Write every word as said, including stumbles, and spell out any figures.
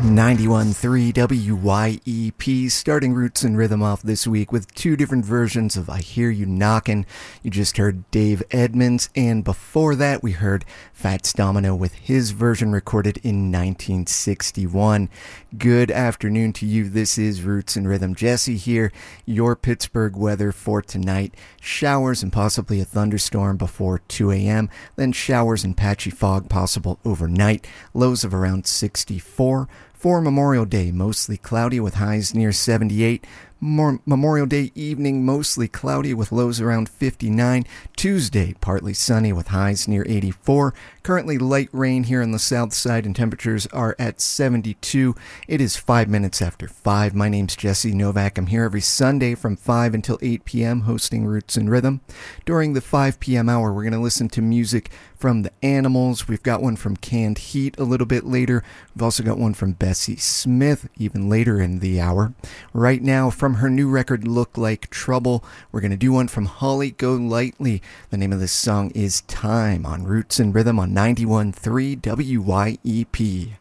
ninety-one point three W Y E P, starting Roots and Rhythm off this week with two different versions of I Hear You Knockin'. You just heard Dave Edmunds, and before that we heard Fats Domino with his version recorded in nineteen sixty-one. Good afternoon to you. This is Roots and Rhythm. Jesse here. Your Pittsburgh weather for tonight. Showers and possibly a thunderstorm before two a.m. Then showers and patchy fog possible overnight. Lows of around sixty-four. For Memorial Day, mostly cloudy with highs near seventy-eight. More Memorial Day evening, mostly cloudy with lows around fifty-nine. Tuesday, partly sunny with highs near eighty-four. Currently light rain here on the south side and temperatures are at seventy-two. It is five minutes after five. My name's Jesse Novak. I'm here every Sunday from five until eight p.m. hosting Roots and Rhythm. During the five p.m. hour, we're going to listen to music from the Animals. We've got one from Canned Heat a little bit later. We've also got one from Bessie Smith even later in the hour. Right now, from her new record Look Like Trouble, we're going to do one from Holly Golightly. The name of this song is Time on Roots and Rhythm on ninety-one point three W Y E P.